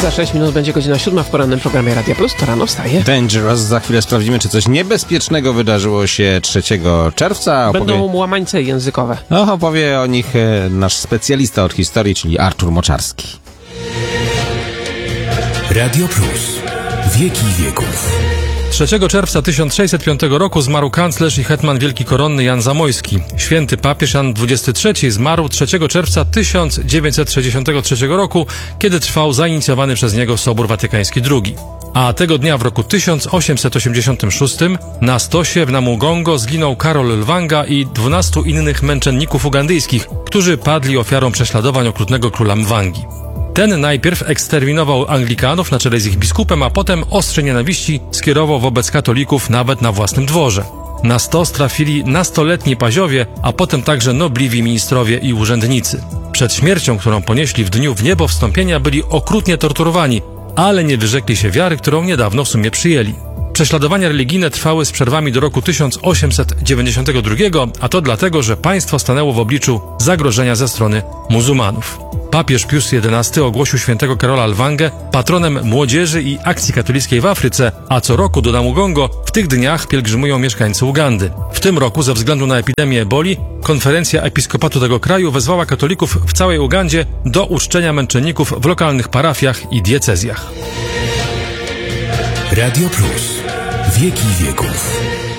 Za 6 minut będzie godzina 7 w porannym programie Radia Plus. To rano wstaje. Dangerous. Za chwilę sprawdzimy, czy coś niebezpiecznego wydarzyło się 3 czerwca. Będą łamańce językowe. No, opowie o nich nasz specjalista od historii, czyli Artur Moczarski. Radio Plus. Wieki wieków. 3 czerwca 1605 roku zmarł kanclerz i hetman wielki koronny Jan Zamojski. Święty papież Jan XXIII zmarł 3 czerwca 1963 roku, kiedy trwał zainicjowany przez niego Sobór Watykański II. A tego dnia w roku 1886 na stosie w Namugongo zginął Karol Lwanga i 12 innych męczenników ugandyjskich, którzy padli ofiarą prześladowań okrutnego króla Mwangi. Ten najpierw eksterminował Anglikanów na czele z ich biskupem, a potem ostrze nienawiści skierował wobec katolików nawet na własnym dworze. Na stos trafili nastoletni paziowie, a potem także nobliwi ministrowie i urzędnicy. Przed śmiercią, którą ponieśli w dniu w niebo wstąpienia, byli okrutnie torturowani, ale nie wyrzekli się wiary, którą niedawno w sumie przyjęli. Prześladowania religijne trwały z przerwami do roku 1892, a to dlatego, że państwo stanęło w obliczu zagrożenia ze strony muzułmanów. Papież Pius XI ogłosił świętego Karola Lwangę patronem młodzieży i akcji katolickiej w Afryce, a co roku do Namugongo w tych dniach pielgrzymują mieszkańcy Ugandy. W tym roku ze względu na epidemię eboli konferencja episkopatu tego kraju wezwała katolików w całej Ugandzie do uczczenia męczenników w lokalnych parafiach i diecezjach. Radio Plus. Wieki wieków.